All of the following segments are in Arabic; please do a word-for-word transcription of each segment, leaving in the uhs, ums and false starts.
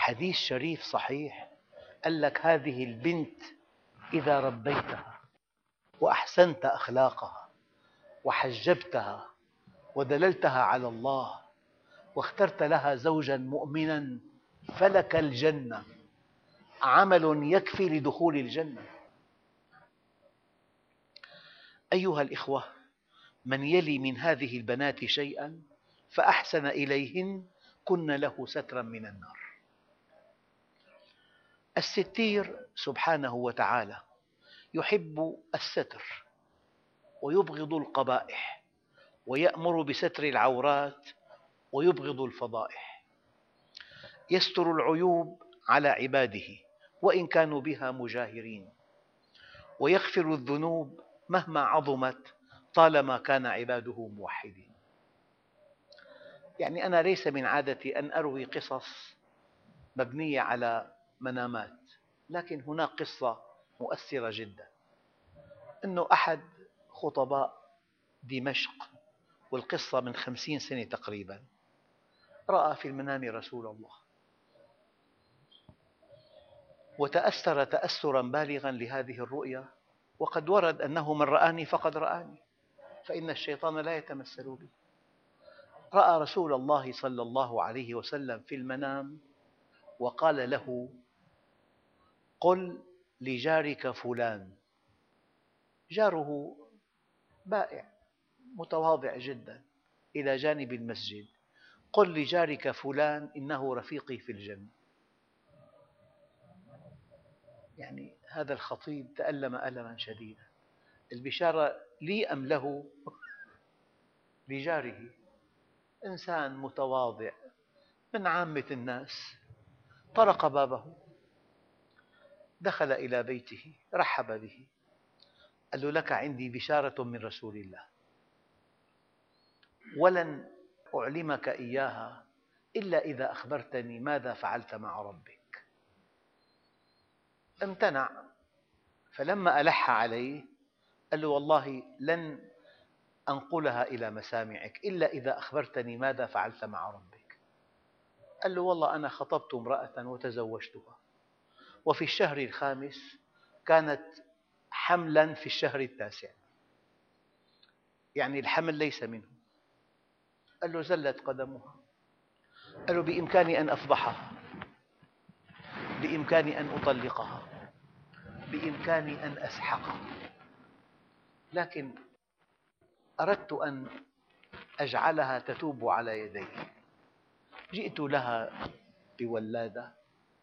حديث شريف صحيح، قال لك هذه البنت إذا ربيتها وأحسنت أخلاقها وحجبتها ودللتها على الله واخترت لها زوجا مؤمنا فلك الجنة، عمل يكفي لدخول الجنة. أيها الإخوة، من يلي من هذه البنات شيئا فأحسن إليهن كن له سترا من النار. الستير سبحانه وتعالى يحب الستر ويبغض القبائح، ويأمر بستر العورات ويبغض الفضائح. يستر العيوب على عباده وإن كانوا بها مجاهرين، ويغفر الذنوب مهما عظمت طالما كان عباده موحدين. يعني أنا ليس من عادتي أن أروي قصص مبنية على منامات، لكن هناك قصة مؤثرة جدا. أنه أحد خطباء دمشق، والقصة من خمسين سنة تقريبا، رأى في المنام رسول الله وتأثر تأثرا بالغا لهذه الرؤيا، وقد ورد أنه من رآني فقد رآني، فإن الشيطان لا يتمثل بي. رأى رسول الله صلى الله عليه وسلم في المنام وقال له: قل لجارك فلان، جاره بائع متواضع جدا إلى جانب المسجد، قل لجارك فلان إنه رفيقي في الجنة. يعني هذا الخطيب تألم ألما شديدا. البشارة لي أم له؟ لجاره، إنسان متواضع من عامة الناس. طرق بابه، دخل إلى بيته، رحب به، قال له: لك عندي بشارة من رسول الله، ولن أعلمك إياها إلا إذا أخبرتني ماذا فعلت مع ربك. امتنع، فلما ألح عليه قال له: والله لن أنقلها إلى مسامعك إلا إذا أخبرتني ماذا فعلت مع ربك. قال له: والله أنا خطبت امرأة وتزوجتها، وفي الشهر الخامس كانت حملا في الشهر التاسع، يعني الحمل ليس منه. قال له: زلت قدمها. قال له: بإمكاني أن أفضحها، بإمكاني أن أطلقها، بإمكاني أن أسحقها، لكن أردت أن أجعلها تتوب على يدي. جئت لها بولادة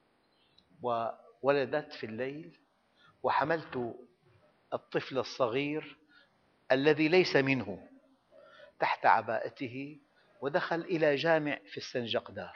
وولدت في الليل، وحملت الطفل الصغير الذي ليس منه تحت عباءته، ودخل إلى جامع في السنجقدار.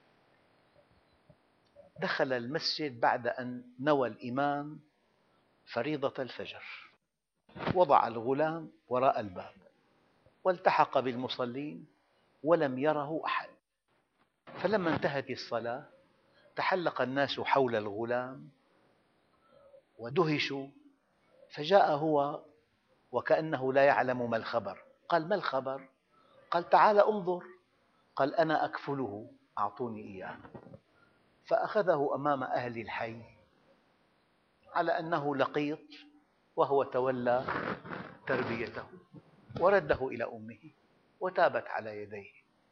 دخل المسجد بعد أن نوى الإمام فريضة الفجر، وضع الغلام وراء الباب والتحق بالمصلين ولم يره أحد. فلما انتهت الصلاة تحلق الناس حول الغلام ودهشوا، فجاء هو وكأنه لا يعلم ما الخبر. قال: ما الخبر؟ قال: تعال انظر. قال: أنا أكفله، أعطوني إياه. فأخذه أمام أهل الحي على أنه لقيط، وهو تولى تربيته ورده إلى أمه وتابت على يديه.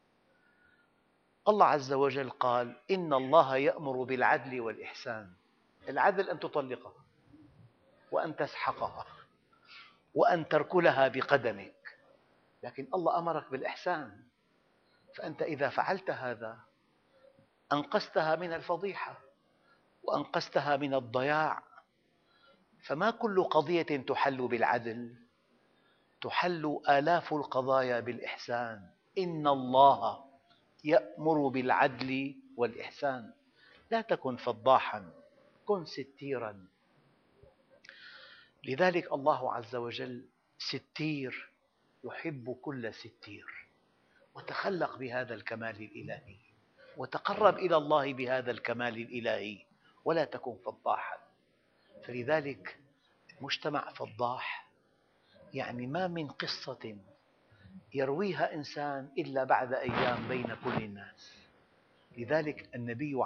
الله عز وجل قال: إن الله يأمر بالعدل والإحسان. العدل أن تطلقها، وأن تسحقها، وأن تركلها بقدمك، لكن الله أمرك بالإحسان. فأنت إذا فعلت هذا أنقذتها من الفضيحة وأنقذتها من الضياع. فما كل قضية تحل بالعدل، تحل آلاف القضايا بالإحسان. إن الله يأمر بالعدل والإحسان. لا تكن فضاحا، كن ستيرا. لذلك الله عز وجل ستير، يحب كل ستير. وتخلق بهذا الكمال الإلهي، وتقرب إلى الله بهذا الكمال الإلهي، ولا تكن فضاحا. فلذلك مجتمع فضاح يعني ما من قصة يرويها إنسان إلا بعد أيام بين كل الناس. لذلك النبي